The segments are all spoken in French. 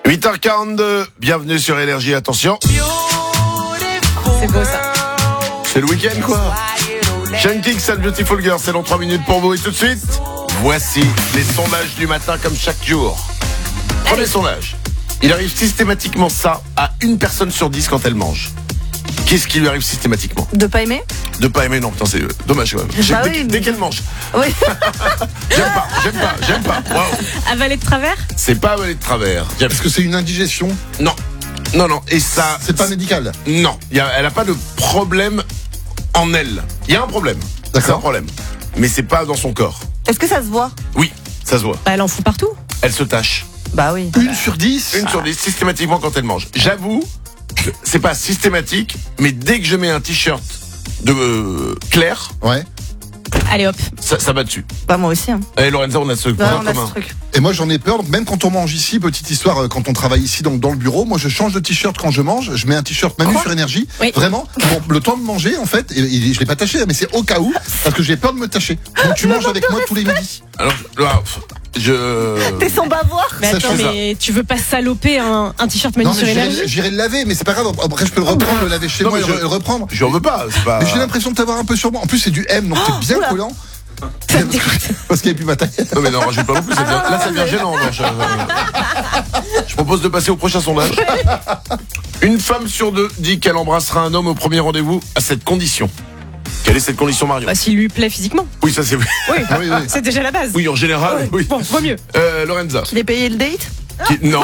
8h42, bienvenue sur Énergie, attention. C'est beau ça. C'est le week-end quoi. Shankix and Beautiful Girl, c'est dans 3 minutes pour vous et tout de suite, voici les sondages du matin comme chaque jour. Premier sondage, il arrive systématiquement ça à une personne sur 10 quand elle mange. Qu'est-ce qui lui arrive systématiquement? De pas aimer? De pas aimer, non, putain, c'est dommage quand même. Bah Dès, oui, dès mais- qu'elle mange. Oui. J'aime pas. Waouh. Avaler de travers? C'est pas avaler de travers. Est-ce que c'est une indigestion? Non. Et ça. C'est pas médical? Non. Elle a pas de problème en elle. Il y a un problème. D'accord. C'est un problème. Mais c'est pas dans son corps. Est-ce que ça se voit? Oui, ça se voit. Bah, elle en fout partout. Elle se tâche. Bah oui. 1 sur 10? Une sur 10, systématiquement quand elle mange. J'avoue, que c'est pas systématique, mais dès que je mets un t-shirt de clair, Ouais. Allez hop. ça va dessus. Bah moi aussi. Hein. Et Lorenza, on a ce Non, point on a commun. ce truc. Et moi j'en ai peur, donc même quand on mange ici, petite histoire, quand on travaille ici donc dans le bureau, moi je change de t-shirt quand je mange, je mets un t-shirt Manu sur Énergie, Oui. vraiment, bon, le temps de manger en fait, et je l'ai pas taché, mais c'est au cas où, parce que j'ai peur de me tâcher. Donc tu manges avec moi tous les midis. Alors, là, je. T'es sans bavoir? Mais Ça, attends, je fais mais tu veux pas saloper un t-shirt Manu Non sur mais Énergie? j'irai le laver, mais c'est pas grave, après je peux le reprendre, le laver chez Non, moi mais et le reprendre. J'en veux pas, c'est pas. Mais j'ai l'impression de t'avoir un peu sur moi, en plus c'est du M, donc c'est bien oula. collant. Ça me dégoûte. Parce qu'il n'y a plus ma taille. Non mais non, rajoute pas non plus, là ça devient gênant. Non, je propose de passer au prochain sondage. Une femme sur 2 dit qu'elle embrassera un homme au premier rendez-vous à cette condition. Quelle est cette condition, Marion? Bah, s'il lui plaît physiquement. Oui, ça c'est... Oui, Ah oui, oui. c'est déjà la base. Oui, en général, Ouais. oui. Bon, vaut mieux. Lorenza. Qu'il ait payé le date? Non.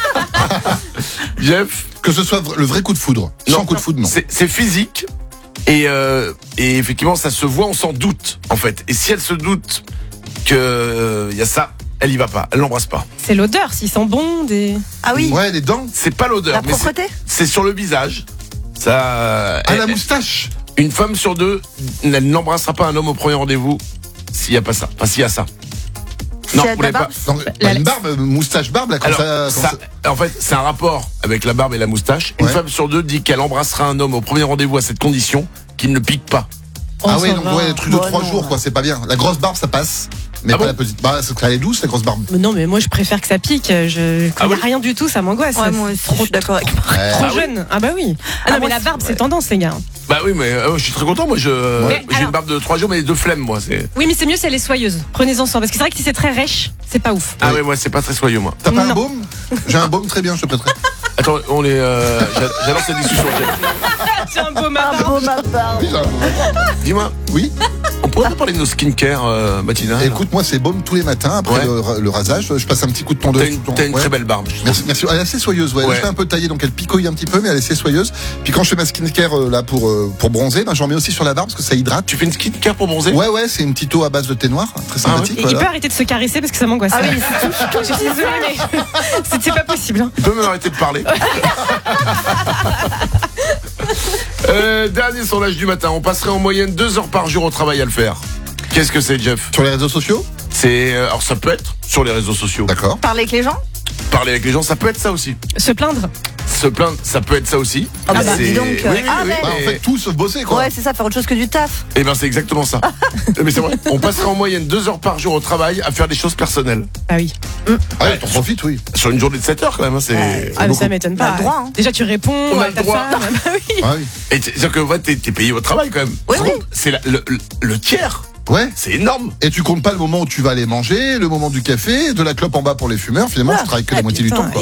Jeff. Que ce soit le vrai coup de foudre. Non. Sans coup de foudre, non. C'est physique. Et effectivement, ça se voit, on s'en doute, en fait. Et si elle se doute que y a ça, elle y va pas, elle l'embrasse pas. C'est l'odeur, s'il sent bon, des... Ah oui. Ouais, les dents. C'est pas l'odeur, La mais propreté? c'est sur le visage. Ça. À la moustache. Une femme sur 2, elle n'embrassera pas un homme au premier rendez-vous s'il y a pas ça. Enfin, s'il y a ça. S'il y a de vous la l'avez pas. Non, bah, une barbe, moustache barbe, là, quand Alors, ça. en fait, c'est un rapport avec la barbe et la moustache. Une Ouais. femme sur 2 dit qu'elle embrassera un homme au premier rendez-vous à cette condition qu'il ne pique pas. Oh, Ah oui, ça donc va. ouais, le truc de Bah 3 non, jours, ouais. quoi, c'est pas bien. La grosse barbe, ça passe. Mais Ah pas bon la petite. Bah, elle est douce, la grosse barbe. Mais non, mais moi je préfère que ça pique. Quand il y a rien du tout, ça m'angoisse. Ouais, moi aussi, je suis d'accord avec moi. Ouais. Trop Ah oui. jeune. Ah bah oui. Ah, non, mais moi, la c'est- barbe, c'est ouais. tendance, les gars. Bah oui, mais je suis très content. Moi, j'ai alors- une barbe de 3 jours, mais de flemme, moi. C'est... Oui, mais c'est mieux si elle est soyeuse. Prenez-en soin. Parce que c'est vrai que si c'est très rêche, c'est pas ouf. Ah ouais, moi, c'est pas très soyeux, moi. T'as pas un Non. baume? J'ai un baume très bien, je te prêterai. Attends, on est. J'adore cette discussion. C'est un beau Ah matin. bon, ma barbe. Oui, j'ai un baume. Dis-moi, Oui. on pourrait pas parler de nos skincare matinales? Écoute, moi, c'est baume tous les matins après Ouais. le rasage. Je passe un petit coup de tondeuse. T'as une, tout le temps. t'as une Ouais. très belle barbe. je trouve. Merci, merci. Elle est assez soyeuse, ouais. Ouais. Je fais un peu taillée, donc elle picoille un petit peu, mais elle est assez soyeuse. Puis quand je fais ma skincare là pour bronzer, ben, j'en mets aussi sur la barbe parce que ça hydrate. Tu fais une skincare pour bronzer? Ouais, ouais, c'est une petite eau à base de thé noir, très sympathique. Et voilà. il peut arrêter de se caresser parce que ça m'angoisse. Ah oui, Je suis désolée, mais c'est pas possible. Hein. Tu peux même arrêter de parler. Dernier sondage du matin. On passerait en moyenne 2 heures par jour au travail à le faire. Qu'est-ce que c'est, Jeff? Sur les réseaux sociaux? C'est alors ça peut être sur les réseaux sociaux. D'accord. Parler avec les gens? Parler avec les gens, ça peut être ça aussi. Se plaindre. Se plaindre, ça peut être ça aussi. Ah bah, C'est- dis donc, oui, ah, mais- Bah, en fait, tout se bosser, quoi. Ouais, c'est ça, faire autre chose que du taf. Eh ben c'est exactement ça. Mais c'est vrai. On passerait en moyenne 2 heures par jour au travail à faire des choses personnelles. Ah oui. Ah ouais, t'en profites, oui. Sur une journée de 7 heures quand même. Hein, c'est... Ouais. Ah, mais beaucoup. ça m'étonne On a pas. le droit, hein. Déjà, tu réponds On a à le ta droit. femme. Ah oui. Ah oui. Et c'est-à-dire que ouais, t'es payé au travail quand même. Oui, oui. C'est le tiers. Ouais. C'est énorme. Et tu comptes pas le moment où tu vas aller manger, le moment du café, de la clope en bas pour les fumeurs. Finalement, tu travailles que la Ah, moitié du putain, temps, quoi.